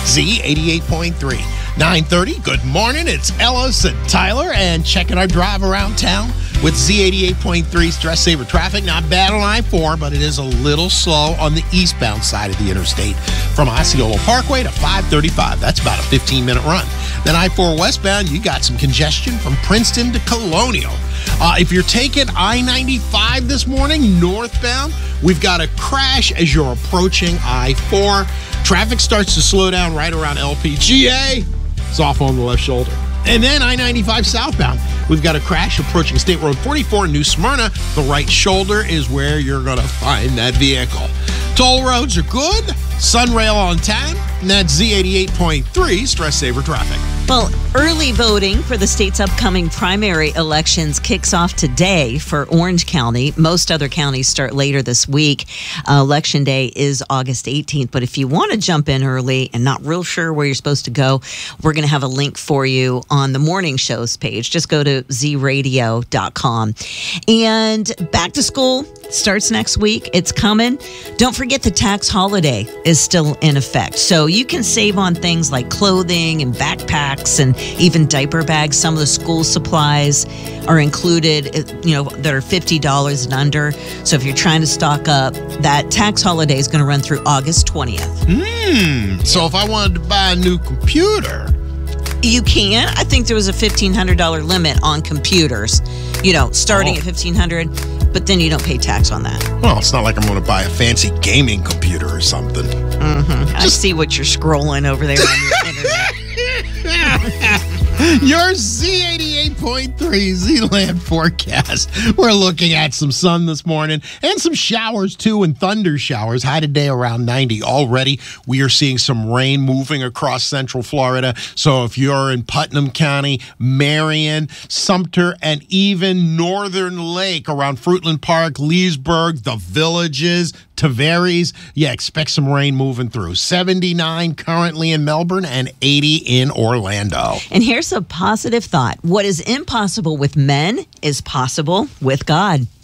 Z88.3. 9:30, good morning. It's Ellis and Tyler, and checking our drive around town with Z88.3 Stress Saver traffic. Not bad on I-4, but it is a little slow on the eastbound side of the interstate from Osceola Parkway to 535. That's about a 15-minute run. Then I-4 westbound, you got some congestion from Princeton to Colonial. If you're taking I-95 this morning, northbound, we've got a crash as you're approaching I-4. Traffic starts to slow down right around LPGA. It's off on the left shoulder. And then I-95 southbound, we've got a crash approaching State Road 44 in New Smyrna. The right shoulder is where you're going to find that vehicle. Toll roads are good. Sunrail on time. And that's Z88.3 Stress Saver traffic. Well, early voting for the state's upcoming primary elections kicks off today for Orange County. Most other counties start later this week. Election day is August 18th. But if you want to jump in early and not real sure where you're supposed to go, we're going to have a link for you on the morning shows page. Just go to zradio.com. And back to school starts next week. It's coming. Don't forget the tax holiday is still in effect. So you can save on things like clothing and backpacks and even diaper bags. Some of the school supplies are included, that are $50 and under. So if you're trying to stock up, that tax holiday is going to run through August 20th. So if I wanted to buy a new computer, you can. I think there was a $1,500 limit on computers, starting at $1,500, but then you don't pay tax on that. Well, it's not like I'm going to buy a fancy gaming computer or something. I see what you're scrolling over there on your internet. Your Z88.3 Z-Land forecast. We're looking at some sun this morning and some showers too, and thunder showers. High today around 90 already. We are seeing some rain moving across central Florida. So if you're in Putnam County, Marion, Sumter, and even Northern Lake around Fruitland Park, Leesburg, the Villages, Tavares, expect some rain moving through. 79 currently in Melbourne and 80 in Orlando. And here's a positive thought. What is impossible with men is possible with God.